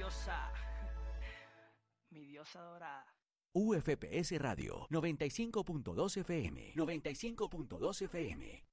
diosa, mi diosa dorada. UFPS Radio 95.2 FM 95.2 FM